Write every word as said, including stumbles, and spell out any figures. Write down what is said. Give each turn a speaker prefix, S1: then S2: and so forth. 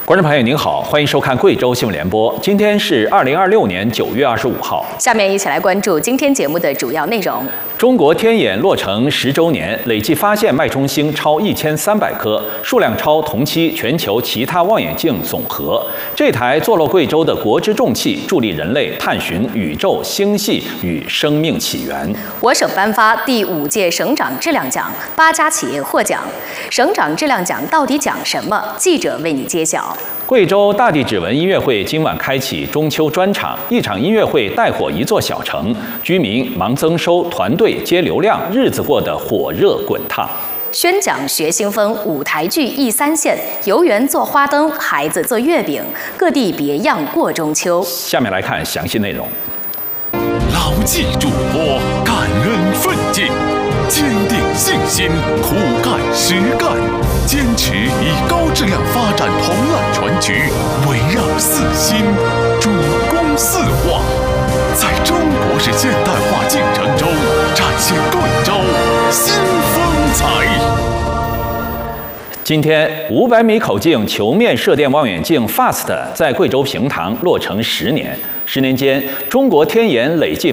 S1: 观众朋友您好，欢迎收看贵州新闻联播。今天是二零二六年九月二十五号。
S2: 下面一起来关注今天节目的主要内容。
S1: 中国天眼落成十周年，累计发现脉冲星超一千三百颗，数量超同期全球其他望远镜总和。这台坐落贵州的国之重器，助力人类探寻宇宙、星系与生命起源。
S2: 我省颁发第五届省长质量奖，八家企业获奖。省长质量奖到底讲什么？记者为你揭晓。
S1: 贵州大地指纹音乐会今晚开启中秋专场，一场音乐会带火一座小城，居民忙增收，团队接流量，日子过得火热滚烫。
S2: 宣讲学新风，舞台剧一三线，游园做花灯，孩子做月饼，各地别样过中秋。
S1: 下面来看详细内容。
S3: 牢记嘱托，感恩奋进，坚定信心，苦干实干，坚持以高质量发展同案全局，围绕四新，主攻四化，在中国式现代化进程中展现贵州新风采。
S1: 今天，五百米口径球面射电望远镜 FAST 在贵州平塘落成十年。十年间，中国天眼累计